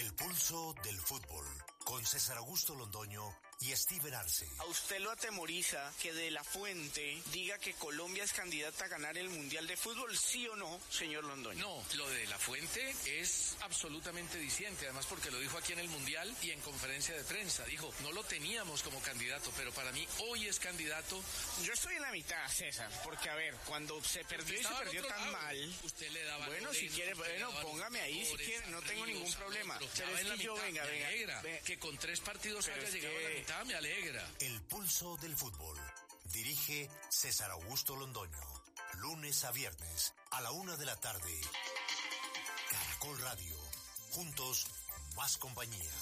El pulso del fútbol, con César Augusto Londoño y Steven Arce. ¿A usted lo atemoriza que De La Fuente diga que Colombia es candidata a ganar el Mundial de Fútbol, sí o no, señor Londoño? No, lo de La Fuente es absolutamente diciente, además porque lo dijo aquí en el Mundial y en conferencia de prensa. Dijo, no lo teníamos como candidato, pero para mí hoy es candidato. Yo estoy en la mitad, César, porque a ver, cuando se perdió y se perdió tan mal, usted le daba bueno, si quiere, bueno, póngame ahí si quiere, no tengo ningún problema. Pero es que yo, venga, que con 3 partidos haya llegado a la mitad, me alegra. El pulso del fútbol. Dirige César Augusto Londoño. Lunes a viernes, a la 1:00 p.m. Caracol Radio. Juntos, más compañía.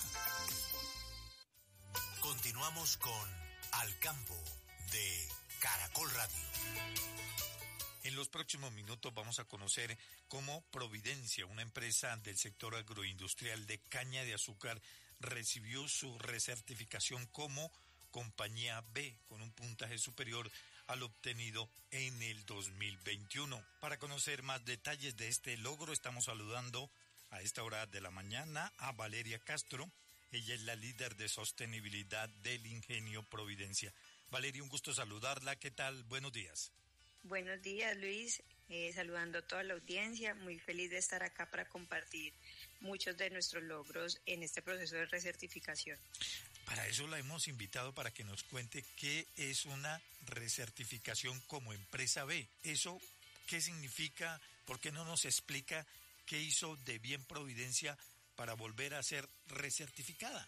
Continuamos con Al Campo de Caracol Radio. En los próximos minutos vamos a conocer cómo Providencia, una empresa del sector agroindustrial de caña de azúcar, recibió su recertificación como compañía B con un puntaje superior al obtenido en el 2021. Para conocer más detalles de este logro, estamos saludando a esta hora de la mañana a Valeria Castro. Ella es la líder de sostenibilidad del Ingenio Providencia. Valeria, un gusto saludarla. ¿Qué tal? Buenos días. Buenos días, Luis. Saludando a toda la audiencia. Muy feliz de estar acá para compartir muchos de nuestros logros en este proceso de recertificación. Para eso la hemos invitado para que nos cuente qué es una recertificación como empresa B. ¿Eso qué significa? ¿Por qué no nos explica qué hizo de bien Providencia para volver a ser recertificada?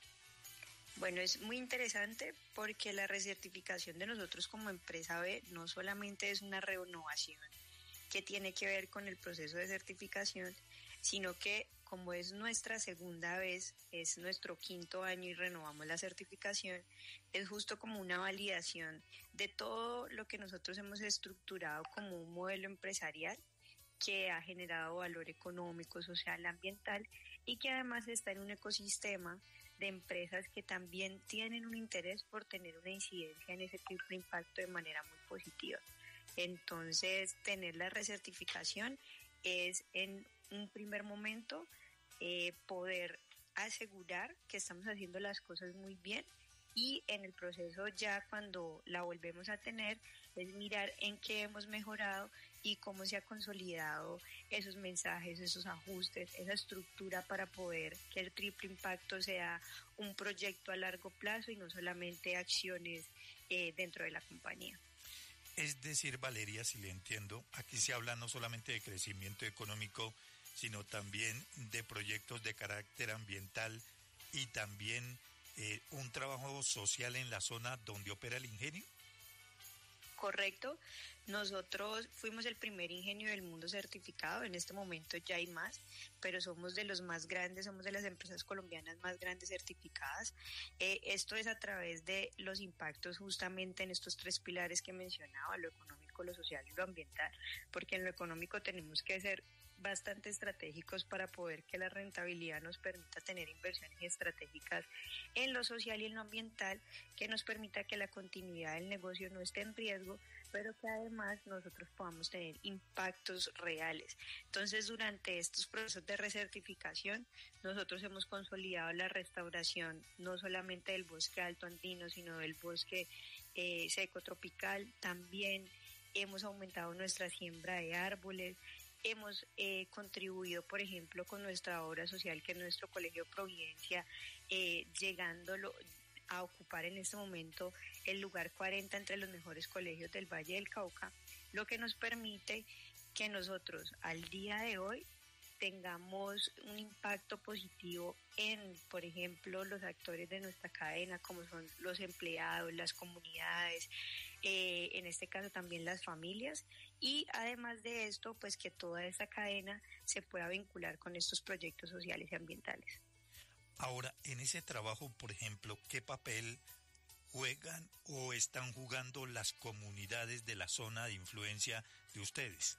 Bueno, es muy interesante porque la recertificación de nosotros como empresa B no solamente es una renovación que tiene que ver con el proceso de certificación, sino que como es nuestra segunda vez, es nuestro 5º año y renovamos la certificación, es justo como una validación de todo lo que nosotros hemos estructurado como un modelo empresarial que ha generado valor económico, social, ambiental y que además está en un ecosistema de empresas que también tienen un interés por tener una incidencia en ese tipo de impacto de manera muy positiva. Entonces, tener la recertificación es en un primer momento poder asegurar que estamos haciendo las cosas muy bien y en el proceso ya cuando la volvemos a tener es mirar en qué hemos mejorado y cómo se ha consolidado esos mensajes, esos ajustes, esa estructura para poder que el triple impacto sea un proyecto a largo plazo y no solamente acciones dentro de la compañía. Es decir, Valeria, si le entiendo, aquí se habla no solamente de crecimiento económico, sino también de proyectos de carácter ambiental y también un trabajo social en la zona donde opera el ingenio. Correcto, nosotros fuimos el primer ingenio del mundo certificado, en este momento ya hay más, pero somos de los más grandes, somos de las empresas colombianas más grandes certificadas. Esto es a través de los impactos justamente en estos 3 pilares que mencionaba, lo económico, lo social y lo ambiental, porque en lo económico tenemos que ser bastante estratégicos para poder que la rentabilidad nos permita tener inversiones estratégicas en lo social y en lo ambiental, que nos permita que la continuidad del negocio no esté en riesgo, pero que además nosotros podamos tener impactos reales. Entonces, durante estos procesos de recertificación, nosotros hemos consolidado la restauración no solamente del bosque alto andino, sino del bosque seco tropical. También hemos aumentado nuestra siembra de árboles. Hemos contribuido, por ejemplo, con nuestra obra social, que es nuestro Colegio Providencia, llegándolo a ocupar en este momento el lugar 40 entre los mejores colegios del Valle del Cauca, lo que nos permite que nosotros al día de hoy tengamos un impacto positivo en, por ejemplo, los actores de nuestra cadena, como son los empleados, las comunidades, en este caso también las familias, y además de esto, pues que toda esta cadena se pueda vincular con estos proyectos sociales y ambientales. Ahora, en ese trabajo, por ejemplo, ¿qué papel juegan o están jugando las comunidades de la zona de influencia de ustedes?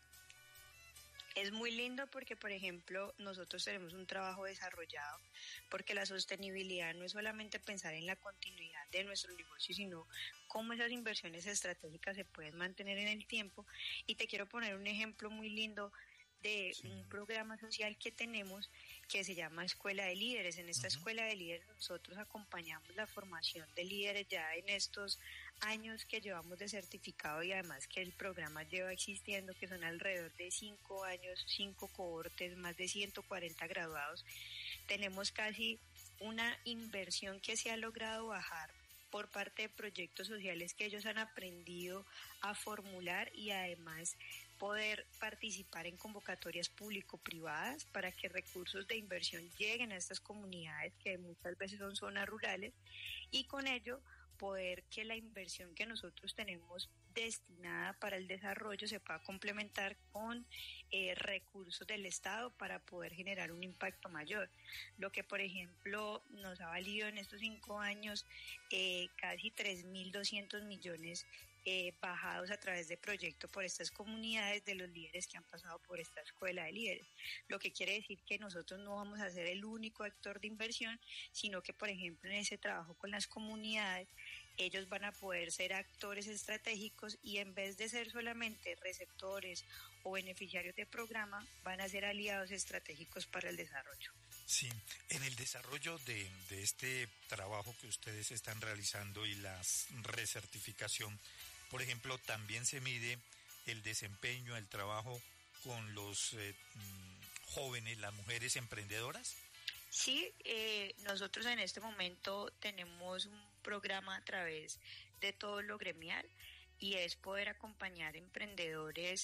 Es muy lindo porque, por ejemplo, nosotros tenemos un trabajo desarrollado porque la sostenibilidad no es solamente pensar en la continuidad de nuestro negocio, sino cómo esas inversiones estratégicas se pueden mantener en el tiempo. Y te quiero poner un ejemplo muy lindo de un programa social que tenemos que se llama Escuela de Líderes. En esta Escuela de Líderes nosotros acompañamos la formación de líderes ya en estos años que llevamos de certificado y además que el programa lleva existiendo, que son alrededor de 5 años, 5 cohortes, más de 140 graduados. Tenemos casi una inversión que se ha logrado bajar por parte de proyectos sociales que ellos han aprendido a formular y además poder participar en convocatorias público-privadas para que recursos de inversión lleguen a estas comunidades que muchas veces son zonas rurales y con ello poder que la inversión que nosotros tenemos destinada para el desarrollo se pueda complementar con recursos del Estado para poder generar un impacto mayor. Lo que, por ejemplo, nos ha valido en estos 5 años casi 3.200 millones bajados a través de proyectos por estas comunidades de los líderes que han pasado por esta escuela de líderes. Lo que quiere decir que nosotros no vamos a ser el único actor de inversión, sino que, por ejemplo, en ese trabajo con las comunidades, ellos van a poder ser actores estratégicos y en vez de ser solamente receptores o beneficiarios de programa, van a ser aliados estratégicos para el desarrollo. Sí, en el desarrollo de este trabajo que ustedes están realizando y la recertificación, por ejemplo, también se mide el desempeño, el trabajo con los jóvenes, las mujeres emprendedoras. Sí, nosotros en este momento tenemos un programa a través de todo lo gremial y es poder acompañar emprendedores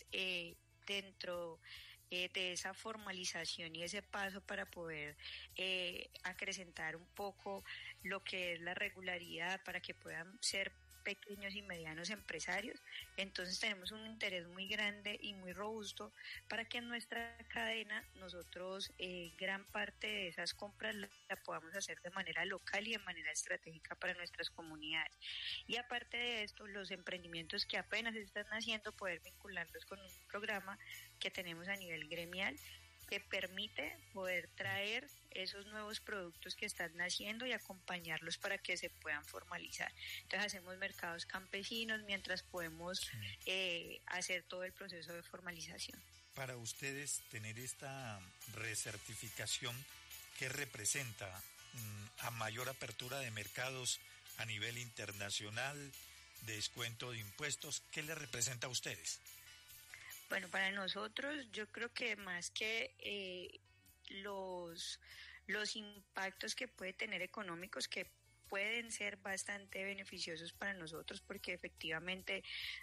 dentro de esa formalización y ese paso para poder acrecentar un poco lo que es la regularidad para que puedan ser pequeños y medianos empresarios. Entonces tenemos un interés muy grande y muy robusto para que en nuestra cadena nosotros gran parte de esas compras la podamos hacer de manera local y de manera estratégica para nuestras comunidades. Y aparte de esto, los emprendimientos que apenas están haciendo, poder vincularlos con un programa que tenemos a nivel gremial que permite poder traer esos nuevos productos que están naciendo y acompañarlos para que se puedan formalizar. Entonces hacemos mercados campesinos mientras podemos hacer todo el proceso de formalización. Para ustedes tener esta recertificación, ¿qué representa? ¿A mayor apertura de mercados a nivel internacional, descuento de impuestos? ¿Qué les representa a ustedes? Bueno, para nosotros yo creo que más que los impactos que puede tener económicos, que pueden ser bastante beneficiosos para nosotros porque efectivamente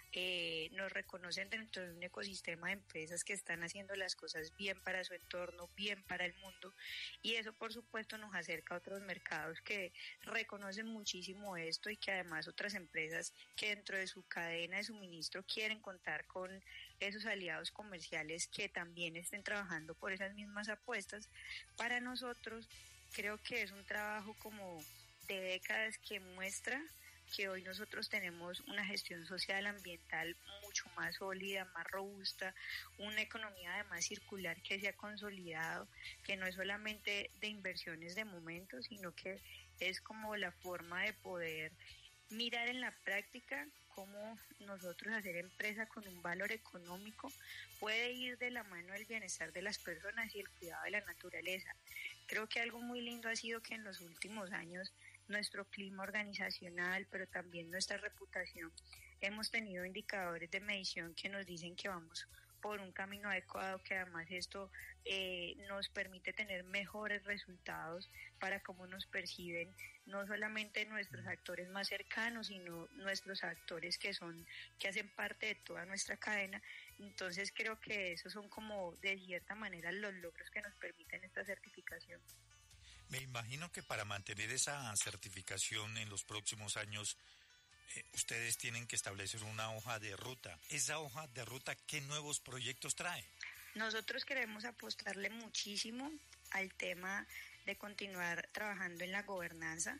nos reconocen dentro de un ecosistema de empresas que están haciendo las cosas bien para su entorno, bien para el mundo, y eso por supuesto nos acerca a otros mercados que reconocen muchísimo esto y que además otras empresas que dentro de su cadena de suministro quieren contar con esos aliados comerciales que también estén trabajando por esas mismas apuestas. Para nosotros creo que es un trabajo como de décadas que muestra que hoy nosotros tenemos una gestión social ambiental mucho más sólida, más robusta, una economía además circular que se ha consolidado, que no es solamente de inversiones de momento, sino que es como la forma de poder mirar en la práctica cómo nosotros hacer empresa con un valor económico puede ir de la mano del bienestar de las personas y el cuidado de la naturaleza. Creo que algo muy lindo ha sido que en los últimos años nuestro clima organizacional, pero también nuestra reputación, hemos tenido indicadores de medición que nos dicen que vamos por un camino adecuado, que además esto nos permite tener mejores resultados para cómo nos perciben no solamente nuestros actores más cercanos, sino nuestros actores que hacen parte de toda nuestra cadena. Entonces creo que esos son como de cierta manera los logros que nos permiten esta certificación. Me imagino que para mantener esa certificación en los próximos años, ustedes tienen que establecer una hoja de ruta. ¿Esa hoja de ruta qué nuevos proyectos trae? Nosotros queremos apostarle muchísimo al tema de continuar trabajando en la gobernanza,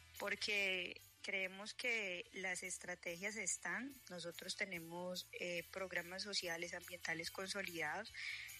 porque creemos que las estrategias están. Nosotros tenemos programas sociales, ambientales consolidados,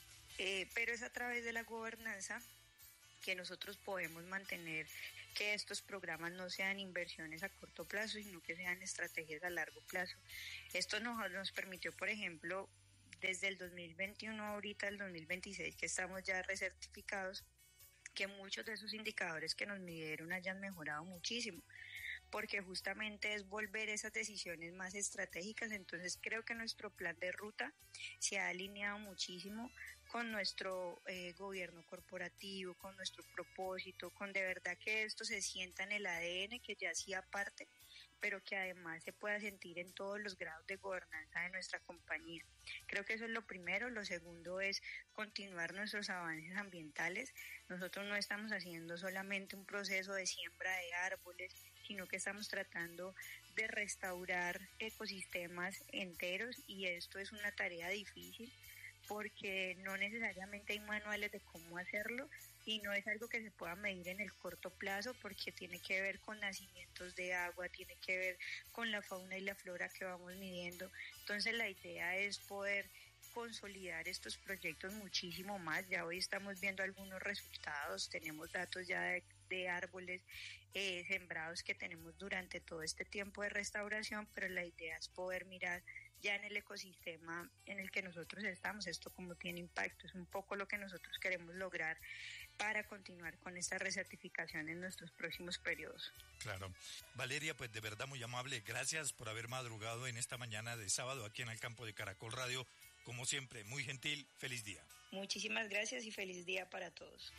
pero es a través de la gobernanza que nosotros podemos mantener que estos programas no sean inversiones a corto plazo, sino que sean estrategias a largo plazo. Esto nos permitió, por ejemplo, desde el 2021 ahorita el 2026 que estamos ya recertificados, que muchos de esos indicadores que nos midieron hayan mejorado muchísimo, porque justamente es volver esas decisiones más estratégicas. Entonces creo que nuestro plan de ruta se ha alineado muchísimo con nuestro gobierno corporativo, con nuestro propósito, con de verdad que esto se sienta en el ADN, que ya hacía parte, pero que además se pueda sentir en todos los grados de gobernanza de nuestra compañía. Creo que eso es lo primero. Lo segundo es continuar nuestros avances ambientales. Nosotros no estamos haciendo solamente un proceso de siembra de árboles, sino que estamos tratando de restaurar ecosistemas enteros, y esto es una tarea difícil porque no necesariamente hay manuales de cómo hacerlo y no es algo que se pueda medir en el corto plazo, porque tiene que ver con nacimientos de agua, tiene que ver con la fauna y la flora que vamos midiendo. Entonces la idea es poder consolidar estos proyectos muchísimo más. Ya hoy estamos viendo algunos resultados, tenemos datos ya de árboles sembrados que tenemos durante todo este tiempo de restauración, pero la idea es poder mirar ya en el ecosistema en el que nosotros estamos, esto como tiene impacto. Es un poco lo que nosotros queremos lograr para continuar con esta recertificación en nuestros próximos periodos. Claro. Valeria, pues de verdad muy amable, gracias por haber madrugado en esta mañana de sábado aquí en el campo de Caracol Radio. Como siempre, muy gentil, feliz día. Muchísimas gracias y feliz día para todos.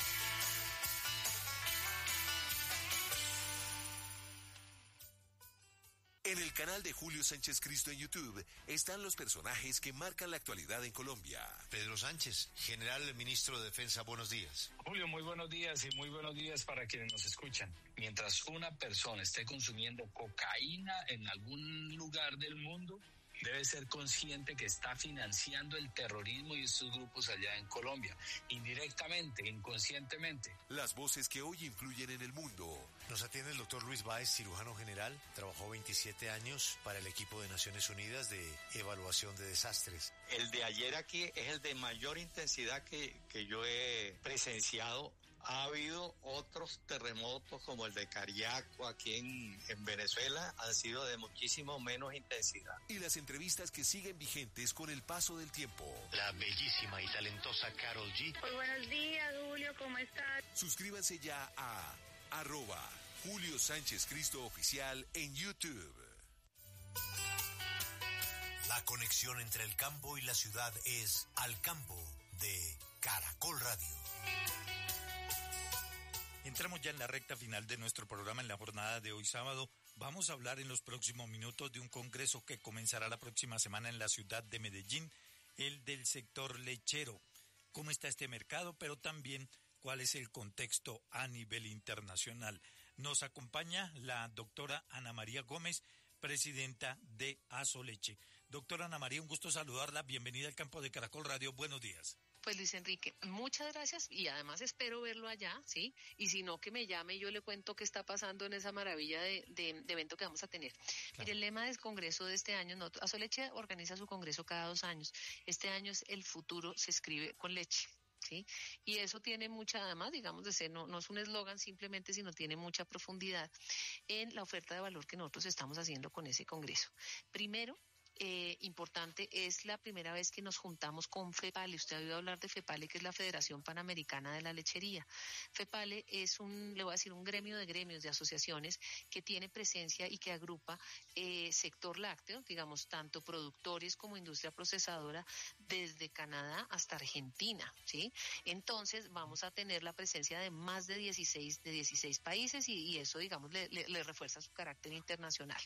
En el canal de Julio Sánchez Cristo en YouTube están los personajes que marcan la actualidad en Colombia. Pedro Sánchez, general ministro de Defensa, buenos días. Julio, muy buenos días y muy buenos días para quienes nos escuchan. Mientras una persona esté consumiendo cocaína en algún lugar del mundo, debe ser consciente que está financiando el terrorismo y estos grupos allá en Colombia, indirectamente, inconscientemente. Las voces que hoy influyen en el mundo. Nos atiende el doctor Luis Báez, cirujano general. Trabajó 27 años para el equipo de Naciones Unidas de evaluación de desastres. El de ayer aquí es el de mayor intensidad que yo he presenciado. Ha habido otros terremotos como el de Cariaco aquí en Venezuela, han sido de muchísimo menos intensidad. Y las entrevistas que siguen vigentes con el paso del tiempo. La bellísima y talentosa Karol G. Muy buenos días, Julio, ¿cómo estás? Suscríbanse ya a @Julio Sánchez Cristo Oficial en YouTube. La conexión entre el campo y la ciudad es Al Campo de Caracol Radio. Entramos ya en la recta final de nuestro programa en la jornada de hoy sábado. Vamos a hablar en los próximos minutos de un congreso que comenzará la próxima semana en la ciudad de Medellín, el del sector lechero. ¿Cómo está este mercado? Pero también cuál es el contexto a nivel internacional. Nos acompaña la doctora Ana María Gómez, presidenta de Asoleche. Doctora Ana María, un gusto saludarla. Bienvenida al campo de Caracol Radio. Buenos días. Pues Luis Enrique, muchas gracias y además espero verlo allá, ¿sí? Y si no, que me llame y yo le cuento qué está pasando en esa maravilla de evento que vamos a tener. Claro. Mire, el lema del congreso de este año, Asoleche organiza su congreso cada 2 años. Este año es El futuro se escribe con leche. ¿Sí? Y eso tiene mucha, además, digamos, de ser, no es un eslogan simplemente, sino tiene mucha profundidad en la oferta de valor que nosotros estamos haciendo con ese congreso. Primero, importante, es la primera vez que nos juntamos con FEPALE. Usted ha oído hablar de FEPALE, que es la Federación Panamericana de la Lechería. FEPALE es un gremio de gremios, de asociaciones que tiene presencia y que agrupa sector lácteo, digamos, tanto productores como industria procesadora, desde Canadá hasta Argentina, ¿sí? Entonces vamos a tener la presencia de más de 16 países y eso, digamos, le refuerza su carácter internacional.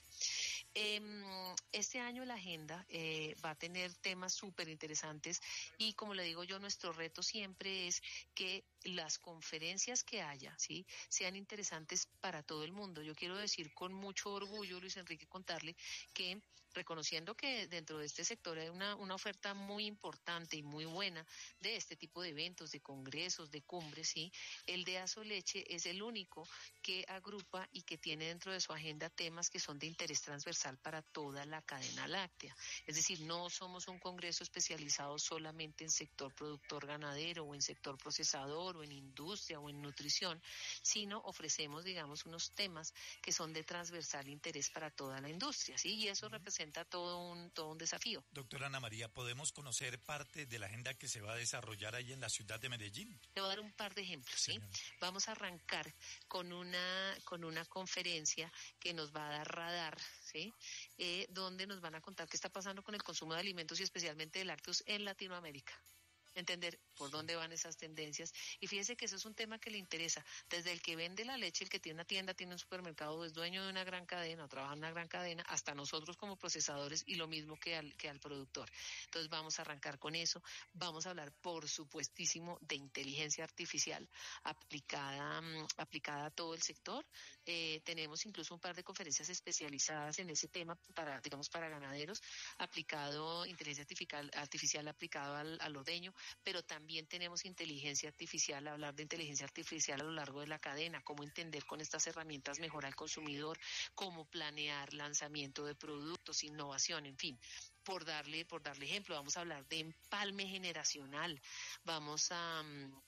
Este año la agenda va a tener temas súper interesantes y, como le digo yo, nuestro reto siempre es que las conferencias que haya, ¿sí?, sean interesantes para todo el mundo. Yo quiero decir con mucho orgullo, Luis Enrique, contarle que, reconociendo que dentro de este sector hay una oferta muy importante y muy buena de este tipo de eventos, de congresos, de cumbres, ¿sí?, el de Asoleche es el único que agrupa y que tiene dentro de su agenda temas que son de interés transversal para toda la cadena láctea. Es decir, no somos un congreso especializado solamente en sector productor ganadero o en sector procesador o en industria o en nutrición, sino ofrecemos, digamos, unos temas que son de transversal interés para toda la industria, ¿sí? Y eso representa representa todo un desafío. Doctora Ana María, ¿podemos conocer parte de la agenda que se va a desarrollar ahí en la ciudad de Medellín? Te voy a dar un par de ejemplos, ¿sí? Vamos a arrancar con una conferencia que nos va a dar Radar, ¿sí? Donde nos van a contar qué está pasando con el consumo de alimentos y especialmente de lácteos en Latinoamérica. Entender por dónde van esas tendencias. Y fíjese que eso es un tema que le interesa. Desde el que vende la leche, el que tiene una tienda, tiene un supermercado, es dueño de una gran cadena o trabaja en una gran cadena, hasta nosotros como procesadores y lo mismo que al productor. Entonces vamos a arrancar con eso. Vamos a hablar, por supuestísimo, de inteligencia artificial aplicada a todo el sector. Tenemos incluso un par de conferencias especializadas en ese tema para ganaderos, inteligencia artificial aplicado al ordeño, pero también tenemos inteligencia artificial, hablar de inteligencia artificial a lo largo de la cadena, cómo entender con estas herramientas mejor al consumidor, cómo planear lanzamiento de productos, innovación, en fin. Por darle ejemplo, vamos a hablar de empalme generacional, vamos a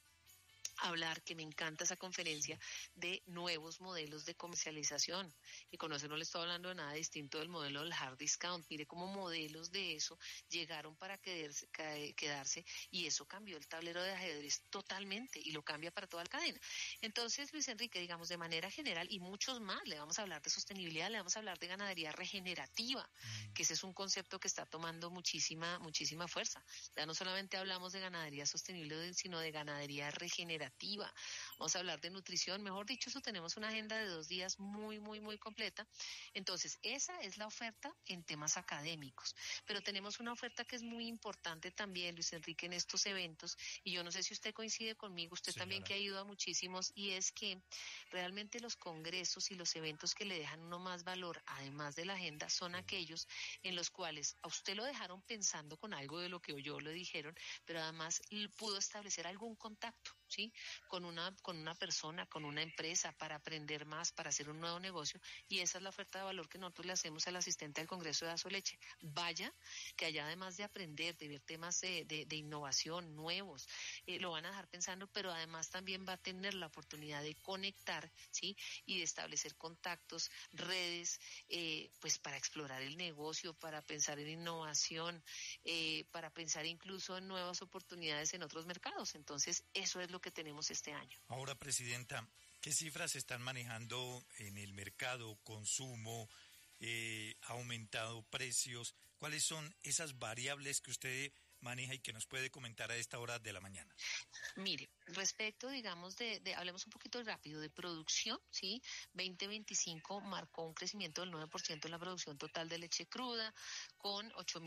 hablar, que me encanta esa conferencia, de nuevos modelos de comercialización. Y con eso no le estoy hablando de nada distinto del modelo del hard discount. Mire cómo modelos de eso llegaron para quedarse y eso cambió el tablero de ajedrez totalmente y lo cambia para toda la cadena. Entonces, Luis Enrique, digamos de manera general y muchos más, le vamos a hablar de sostenibilidad, le vamos a hablar de ganadería regenerativa, que ese es un concepto que está tomando muchísima fuerza. Ya no solamente hablamos de ganadería sostenible, sino de ganadería regenerativa. Vamos a hablar de nutrición, mejor dicho, eso tenemos una agenda de 2 días muy completa. Entonces, esa es la oferta en temas académicos, pero tenemos una oferta que es muy importante también, Luis Enrique, en estos eventos, y yo no sé si usted coincide conmigo, usted Señora. También que ha ido a muchísimos, y es que realmente los congresos y los eventos que le dejan uno más valor, además de la agenda, son aquellos en los cuales a usted lo dejaron pensando con algo de lo que oyó, le dijeron, pero además pudo establecer algún contacto, ¿sí? Con una persona, con una empresa, para aprender más, para hacer un nuevo negocio, y esa es la oferta de valor que nosotros le hacemos al asistente del Congreso de Asoleche. Vaya, que allá además de aprender, de ver temas de innovación nuevos, lo van a dejar pensando, pero además también va a tener la oportunidad de conectar, ¿sí? Y de establecer contactos, redes, pues para explorar el negocio, para pensar en innovación, para pensar incluso en nuevas oportunidades en otros mercados. Entonces, eso es lo que tenemos este año. Ahora, Presidenta, ¿qué cifras se están manejando en el mercado? ¿Consumo? ¿Ha aumentado precios? ¿Cuáles son esas variables que usted maneja y que nos puede comentar a esta hora de la mañana? Mire, respecto, digamos, hablemos un poquito rápido de producción, ¿sí? 2025 marcó un crecimiento del 9% en la producción total de leche cruda, con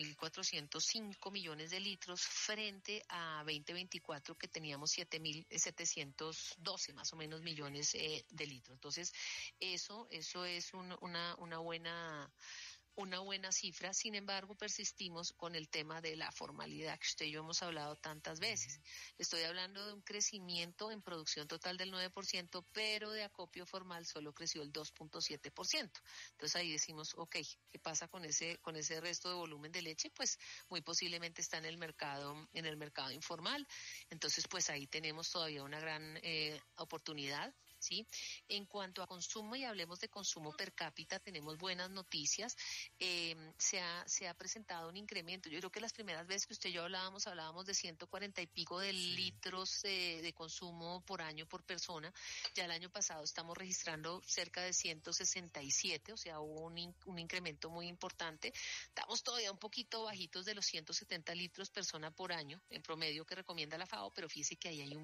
8.405 millones de litros, frente a 2024 que teníamos 7.712 más o menos millones de litros. Entonces, eso es una buena cifra. Sin embargo, persistimos con el tema de la formalidad que usted y yo hemos hablado tantas veces. Estoy hablando de un crecimiento en producción total del 9%, pero de acopio formal solo creció el 2.7%. Entonces ahí decimos, ok, ¿qué pasa con ese resto de volumen de leche? Pues muy posiblemente está en el mercado informal. Entonces, pues ahí tenemos todavía una gran oportunidad, ¿sí? En cuanto a consumo, y hablemos de consumo per cápita, tenemos buenas noticias. Se ha presentado un incremento. Yo creo que las primeras veces que usted y yo hablábamos de 140 y pico de litros de consumo por año por persona. Ya el año pasado estamos registrando cerca de 167, o sea, hubo un incremento muy importante. Estamos todavía un poquito bajitos de los 170 litros persona por año, en promedio, que recomienda la FAO, pero fíjese que ahí hay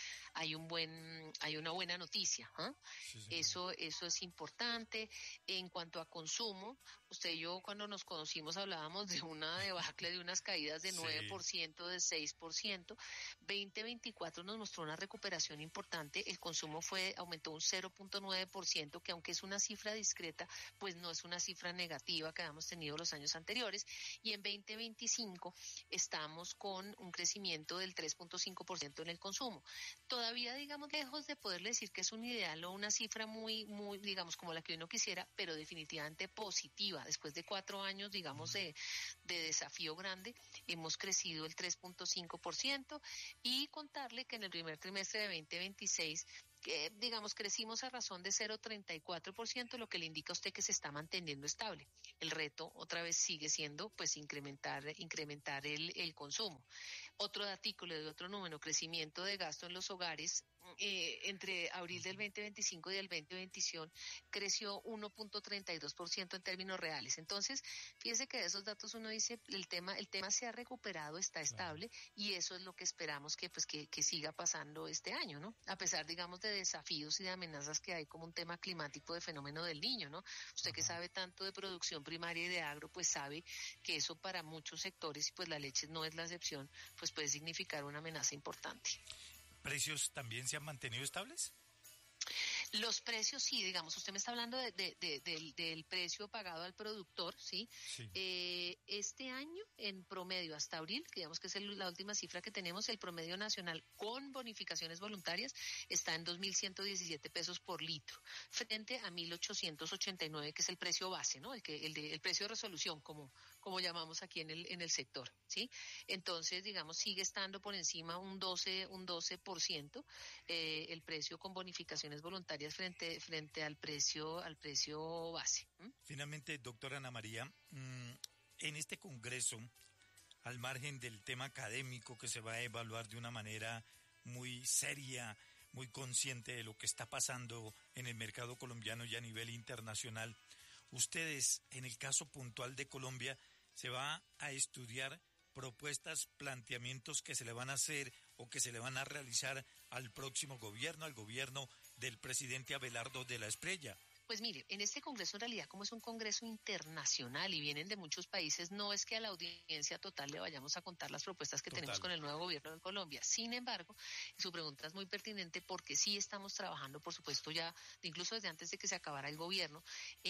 una buena noticia. Sí, eso es importante. En cuanto a consumo, usted y yo cuando nos conocimos hablábamos de una debacle, de unas caídas de 9%, de 6%. 2024 nos mostró una recuperación importante. El consumo aumentó un 0.9%, que aunque es una cifra discreta, pues no es una cifra negativa que habíamos tenido los años anteriores. Y en 2025 estamos con un crecimiento del 3.5% en el consumo. Todavía, digamos, lejos de poderle decir que es un ideal o una cifra muy, digamos, como la que uno quisiera, pero definitivamente positiva. Después de 4 años, digamos, de desafío grande, hemos crecido el 3.5%, y contarle que en el primer trimestre de 2026 que digamos crecimos a razón de 0,34%, lo que le indica a usted que se está manteniendo estable. El reto otra vez sigue siendo pues incrementar el consumo. Otro dato, le doy otro número, crecimiento de gasto en los hogares entre abril del 2025 y del 2021 creció 1.32% en términos reales. Entonces, fíjese que de esos datos uno dice, el tema se ha recuperado, está estable, y eso es lo que esperamos que siga pasando este año, ¿no? A pesar, digamos, de desafíos y de amenazas que hay como un tema climático de fenómeno del Niño, ¿no? Usted que sabe tanto de producción primaria y de agro, pues sabe que eso para muchos sectores, y pues la leche no es la excepción, pues puede significar una amenaza importante. ¿Precios también se han mantenido estables? Los precios, sí, digamos, usted me está hablando del precio pagado al productor, ¿sí? Este año, en promedio, hasta abril, que digamos que es la última cifra que tenemos, el promedio nacional con bonificaciones voluntarias está en 2.117 pesos por litro, frente a 1.889, que es el precio base, ¿no? El precio de resolución, como llamamos aquí en el sector, ¿sí? Entonces, digamos, sigue estando por encima un 12%, el precio con bonificaciones voluntarias frente al precio base. Finalmente, doctora Ana María, en este congreso, al margen del tema académico que se va a evaluar de una manera muy seria, muy consciente de lo que está pasando en el mercado colombiano y a nivel internacional, ustedes, en el caso puntual de Colombia, se va a estudiar propuestas, planteamientos que se le van a hacer o que se le van a realizar al próximo gobierno, al gobierno del presidente Abelardo de la Espriella. Pues mire, en este congreso en realidad como es un congreso internacional y vienen de muchos países, no es que a la audiencia total le vayamos a contar las propuestas que tenemos con el nuevo gobierno de Colombia. Sin embargo, su pregunta es muy pertinente porque sí estamos trabajando, por supuesto, ya incluso desde antes de que se acabara el gobierno,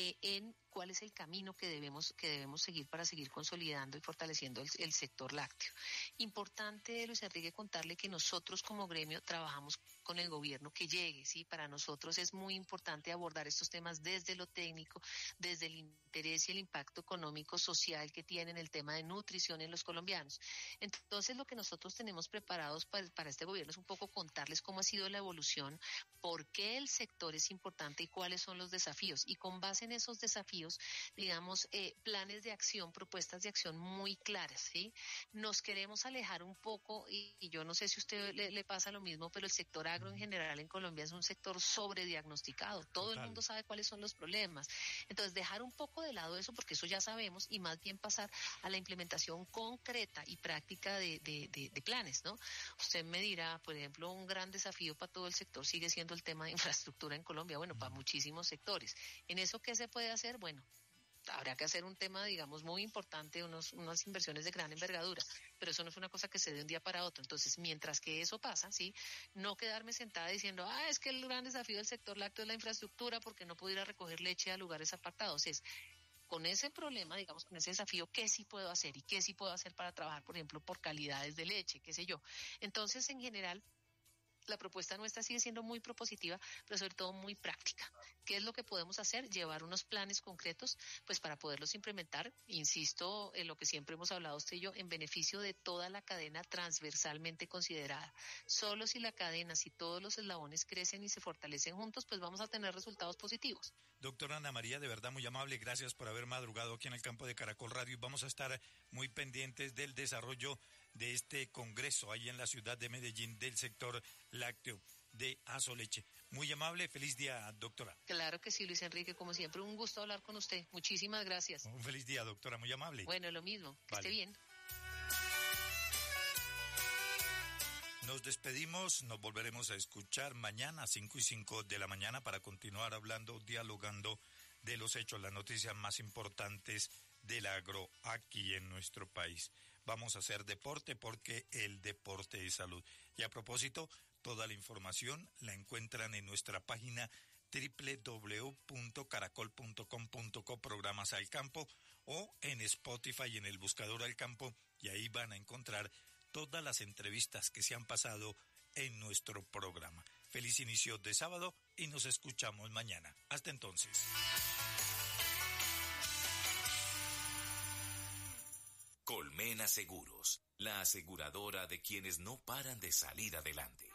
en cuál es el camino que debemos seguir para seguir consolidando y fortaleciendo el sector lácteo. Importante, Luis Enrique, contarle que nosotros como gremio trabajamos con el gobierno que llegue, ¿sí? Para nosotros es muy importante abordar estos temas desde lo técnico, desde el interés y el impacto económico social que tienen el tema de nutrición en los colombianos. Entonces, lo que nosotros tenemos preparados para este gobierno es un poco contarles cómo ha sido la evolución, por qué el sector es importante y cuáles son los desafíos. Y con base en esos desafíos, digamos, planes de acción, propuestas de acción muy claras, ¿sí? Nos queremos alejar un poco, y yo no sé si a usted le pasa lo mismo, pero el sector agro en general en Colombia es un sector sobrediagnosticado. Todo el mundo sabe cuáles son los problemas. Entonces, dejar un poco de lado eso, porque eso ya sabemos, y más bien pasar a la implementación concreta y práctica de planes, ¿no? Usted me dirá, por ejemplo, un gran desafío para todo el sector sigue siendo el tema de infraestructura en Colombia, bueno, para muchísimos sectores. ¿En eso qué se puede hacer? Bueno, habrá que hacer un tema, digamos, muy importante, unas inversiones de gran envergadura, pero eso no es una cosa que se dé de un día para otro. Entonces, mientras que eso pasa, ¿sí? No quedarme sentada diciendo, es que el gran desafío del sector lácteo es la infraestructura porque no pudiera recoger leche a lugares apartados. Es con ese problema, digamos, con ese desafío, ¿qué sí puedo hacer? ¿Y qué sí puedo hacer para trabajar, por ejemplo, por calidades de leche, qué sé yo? Entonces, en general, la propuesta nuestra sigue siendo muy propositiva, pero sobre todo muy práctica. ¿Qué es lo que podemos hacer? Llevar unos planes concretos, pues para poderlos implementar, insisto, en lo que siempre hemos hablado usted y yo, en beneficio de toda la cadena transversalmente considerada. Solo si la cadena, si todos los eslabones crecen y se fortalecen juntos, pues vamos a tener resultados positivos. Doctora Ana María, de verdad muy amable, gracias por haber madrugado aquí en el campo de Caracol Radio. Vamos a estar muy pendientes del desarrollo de este congreso ahí en la ciudad de Medellín del sector lácteo de Asoleche. Muy amable, feliz día, doctora. Claro que sí, Luis Enrique, como siempre, un gusto hablar con usted. Muchísimas gracias. Un feliz día, doctora, muy amable. Bueno, lo mismo, que esté bien. Nos despedimos, nos volveremos a escuchar mañana a 5:05 de la mañana para continuar hablando, dialogando de los hechos, las noticias más importantes del agro aquí en nuestro país. Vamos a hacer deporte porque el deporte es salud. Y a propósito, toda la información la encuentran en nuestra página www.caracol.com.co programas al campo o en Spotify en el buscador al campo, y ahí van a encontrar todas las entrevistas que se han pasado en nuestro programa. Feliz inicio de sábado y nos escuchamos mañana. Hasta entonces. Colmena Seguros, la aseguradora de quienes no paran de salir adelante.